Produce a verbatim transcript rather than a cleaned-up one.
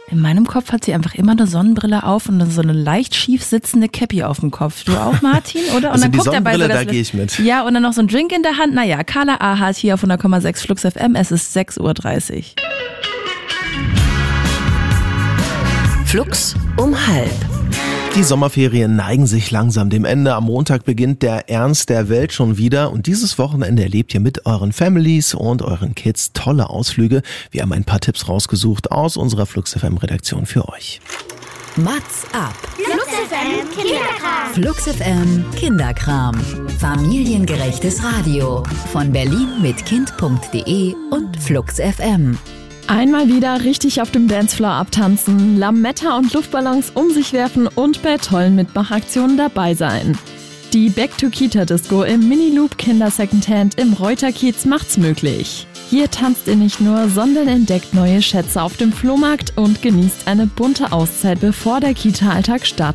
In meinem Kopf hat sie einfach immer eine Sonnenbrille auf und so eine leicht schief sitzende Cappy auf dem Kopf. Du auch, Martin, oder? Und also dann die guckt Sonnenbrille, dabei so, da gehe ich mit. Ja, und dann noch so ein Drink in der Hand. Naja, Carla Ahat hier auf hundert Komma sechs Flux F M. Es ist sechs Uhr dreißig. Flux um halb. Die Sommerferien neigen sich langsam dem Ende. Am Montag beginnt der Ernst der Welt schon wieder. Und dieses Wochenende erlebt ihr mit euren Families und euren Kids tolle Ausflüge. Wir haben ein paar Tipps rausgesucht aus unserer Flux F M Redaktion für euch. Mats ab. Flux F M Kinderkram. Flux F M Kinderkram. Familiengerechtes Radio. Von Berlin mit Kind punkt de und Flux F M. Einmal wieder richtig auf dem Dancefloor abtanzen, Lametta und Luftballons um sich werfen und bei tollen Mitmachaktionen dabei sein. Die Back-to-Kita-Disco im Mini-Loop Kinder Secondhand im Reuterkiez macht's möglich. Hier tanzt ihr nicht nur, sondern entdeckt neue Schätze auf dem Flohmarkt und genießt eine bunte Auszeit, bevor der Kita-Alltag startet.